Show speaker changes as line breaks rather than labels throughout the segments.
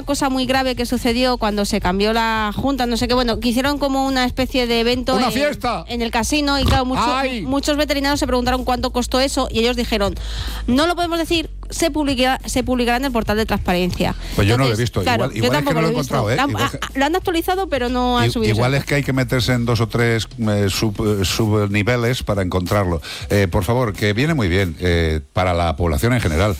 cosa muy grave que sucedió cuando se cambió la junta, no sé qué, bueno, que hicieron como una especie de evento
¡una fiesta!
En el casino, y claro, muchos veterinarios se preguntaron cuánto costó eso, y ellos dijeron, no lo podemos decir, se publicará en el portal de transparencia.
Pues yo no lo he visto.
Claro,
igual es que no lo he encontrado, ¿eh?
Lo han actualizado, pero no han subido.
Igual es que hay que meterse en 2 o 3 subniveles para encontrarlo. Por favor, que viene muy bien para la población en general,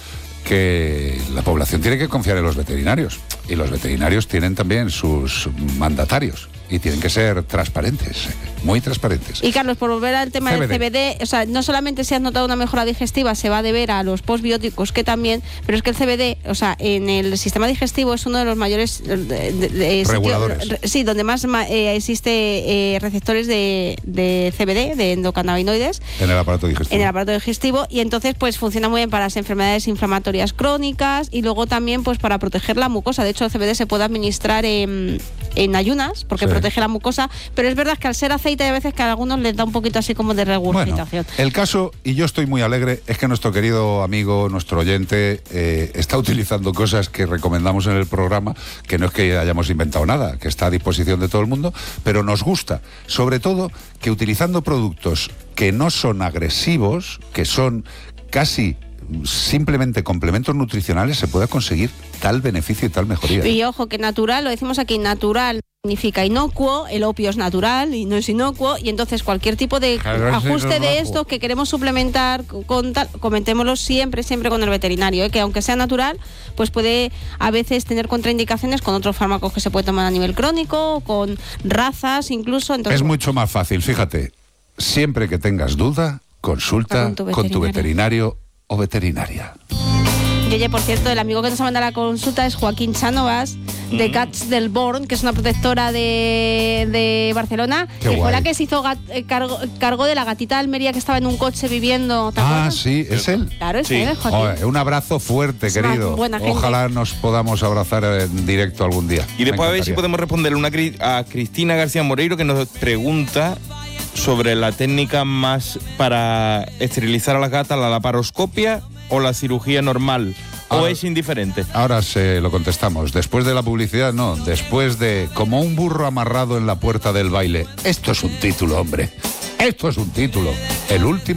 que la población tiene que confiar en los veterinarios, y los veterinarios tienen también sus mandatarios y tienen que ser transparentes, muy transparentes.
Y Carlos, por volver al tema del CBD, o sea, no solamente se ha notado una mejora digestiva, se va a deber a los postbióticos, que también, pero es que el CBD, o sea, en el sistema digestivo es uno de los mayores
reguladores.
Sí, donde más existe receptores de CBD, de endocannabinoides.
En el aparato digestivo.
En el aparato digestivo, y entonces pues funciona muy bien para las enfermedades inflamatorias crónicas, y luego también pues para proteger la mucosa. De hecho, el CBD se puede administrar en ayunas, porque protege la mucosa, pero es verdad que al ser aceite a veces que a algunos les da un poquito así como de regurgitación.
Bueno, el caso, y yo estoy muy alegre, es que nuestro querido amigo, nuestro oyente, está utilizando cosas que recomendamos en el programa, que no es que hayamos inventado nada, que está a disposición de todo el mundo, pero nos gusta, sobre todo, que utilizando productos que no son agresivos, que son casi simplemente complementos nutricionales, se pueda conseguir tal beneficio y tal mejoría.
Y ojo, que natural, lo decimos aquí, natural significa inocuo, el opio es natural y no es inocuo, y entonces cualquier tipo de ajuste de estos que queremos suplementar con tal, comentémoslo siempre con el veterinario, que aunque sea natural, pues puede a veces tener contraindicaciones con otros fármacos que se puede tomar a nivel crónico, con razas incluso. Entonces,
es mucho más fácil, fíjate, siempre que tengas duda, consulta con tu veterinario o veterinaria.
Y oye, por cierto, el amigo que nos ha mandado la consulta es Joaquín Chánovas, de Cats del Born, que es una protectora de Barcelona, que fue la que se hizo cargo de la gatita de Almería que estaba en un coche viviendo.
Sí, es él.
Claro, es él, Joaquín.
Un abrazo fuerte, querido. Ojalá nos podamos abrazar en directo algún día.
Y después a ver si podemos responderle a Cristina García Moreiro, que nos pregunta sobre la técnica más para esterilizar a las gatas, la laparoscopia o la cirugía normal, o es indiferente. Ahora
se lo contestamos. Después de la publicidad, no. Después de como un burro amarrado en la puerta del baile. Esto es un título, hombre. Esto es un título. El último